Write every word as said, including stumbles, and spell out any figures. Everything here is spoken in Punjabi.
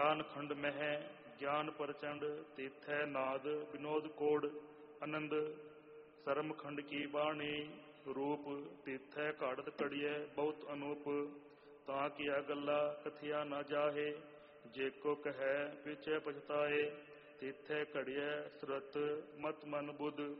ਗਿਆਨ ਖੰਡ ਮਹਿ ਗਿਆਨ ਪ੍ਰਚੰਡ ਤੀਥੈ ਨਾਦ ਵਿਨੋਦ ਕੋੜ ਆਨੰਦ ਸਰਮ ਖੰਡ ਕੀ ਬਾਣੀ ਰੂਪ ਤੀਥੈ ਘਾੜਤ ਕੜੀਐ ਬਹੁਤ ਅਨੂਪ ਤਾਂ ਕੀਆ ਗੱਲਾ ਕਥਿਆ ਨਾ ਜਾਹੇ ਜੇ ਕੋ ਕਹੈ ਪਿਛੈ ਪਛਤਾਏ ਤੀਥੈ ਘੜੀਐ ਸੁਰਤ ਮਤ ਮਨ ਬੁੱਧ